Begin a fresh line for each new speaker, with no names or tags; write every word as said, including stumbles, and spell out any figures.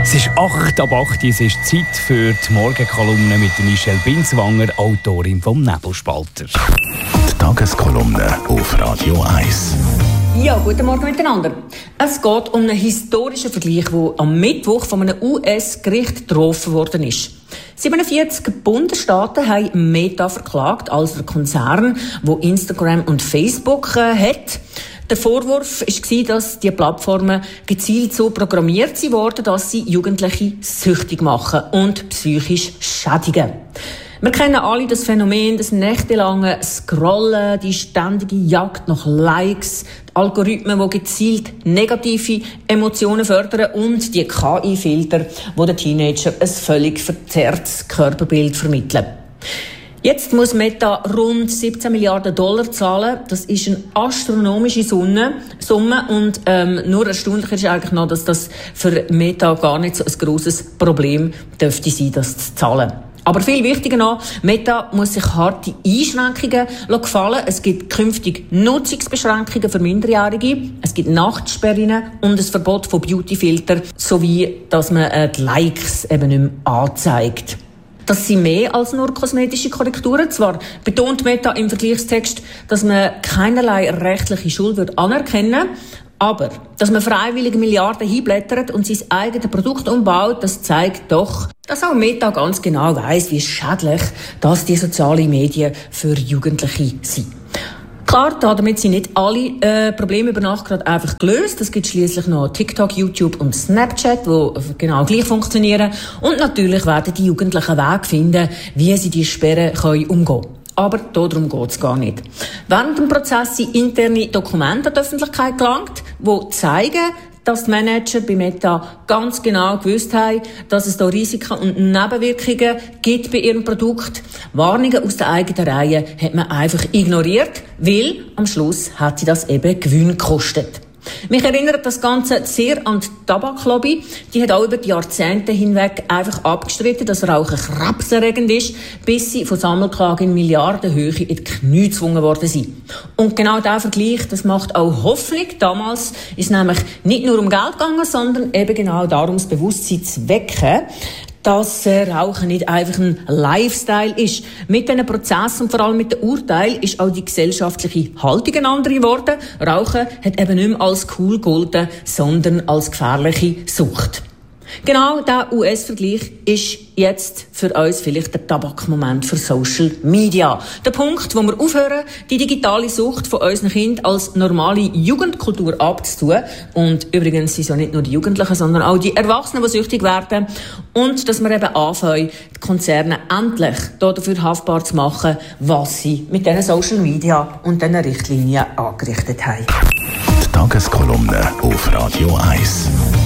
Es ist acht ab acht, es ist Zeit für die Morgenkolumne mit Michelle Binswanger, Autorin vom Nebelspalter.
Die Tageskolumne auf Radio eins.
Ja, guten Morgen miteinander. Es geht um einen historischen Vergleich, der am Mittwoch von einem U S-Gericht getroffen worden ist. siebenundvierzig Bundesstaaten haben Meta verklagt, als der Konzern, der Instagram und Facebook äh, hat. Der Vorwurf war, dass die Plattformen gezielt so programmiert wurden, dass sie Jugendliche süchtig machen und psychisch schädigen. Wir kennen alle das Phänomen des nächtelangen Scrollen, die ständige Jagd nach Likes, die Algorithmen, die gezielt negative Emotionen fördern und die K I-Filter, die den Teenager ein völlig verzerrtes Körperbild vermitteln. Jetzt muss Meta rund siebzehn Milliarden Dollar zahlen. Das ist eine astronomische Summe. Und ähm, nur erstaunlicher ist eigentlich noch, dass das für Meta gar nicht so ein grosses Problem dürfte sein, das zu zahlen. Aber viel wichtiger noch, Meta muss sich harte Einschränkungen gefallen. Es gibt künftig Nutzungsbeschränkungen für Minderjährige. Es gibt Nachtsperren und ein Verbot von Beautyfiltern, sowie, dass man äh, die Likes eben nicht mehr anzeigt. Das sind mehr als nur kosmetische Korrekturen. Zwar betont Meta im Vergleichstext, dass man keinerlei rechtliche Schuld anerkennen würde, aber dass man freiwillig Milliarden hinblättert und sein eigenes Produkt umbaut, das zeigt doch, dass auch Meta ganz genau weiss, wie schädlich dass die sozialen Medien für Jugendliche sind. Klar, damit sind nicht alle äh, Probleme über Nacht gerade einfach gelöst. Es gibt schliesslich noch TikTok, YouTube und Snapchat, die genau gleich funktionieren. Und natürlich werden die Jugendlichen Wege finden, wie sie die Sperren können umgehen können. Aber darum geht es gar nicht. Während dem Prozess sind interne Dokumente an die Öffentlichkeit gelangt, die zeigen, dass die Manager bei Meta ganz genau gewusst haben, dass es da Risiken und Nebenwirkungen gibt bei ihrem Produkt. Warnungen aus der eigenen Reihe hat man einfach ignoriert, weil am Schluss hat sie das eben Gewinn gekostet. Mich erinnert das Ganze sehr an die Tabaklobby. Die hat auch über die Jahrzehnte hinweg einfach abgestritten, dass Rauchen krebserregend ist, bis sie von Sammelklagen in Milliardenhöhe in die Knie gezwungen worden sind. Und genau dieser Vergleich, das macht auch Hoffnung. Damals ist nämlich nicht nur um Geld gegangen, sondern eben genau darum, das Bewusstsein zu wecken, dass äh, Rauchen nicht einfach ein Lifestyle ist. Mit diesen Prozessen und vor allem mit dem Urteil ist auch die gesellschaftliche Haltung eine andere geworden. Rauchen hat eben nicht mehr als cool gegolten, sondern als gefährliche Sucht. Genau dieser U S-Vergleich ist jetzt für uns vielleicht der Tabakmoment für Social Media. Der Punkt, wo wir aufhören, die digitale Sucht von unseren Kindern als normale Jugendkultur abzutun. Und übrigens sind es ja nicht nur die Jugendlichen, sondern auch die Erwachsenen, die süchtig werden. Und dass wir eben anfangen, die Konzerne endlich dafür haftbar zu machen, was sie mit diesen Social Media und diesen Richtlinien angerichtet haben.
Die Tageskolumne auf Radio eins.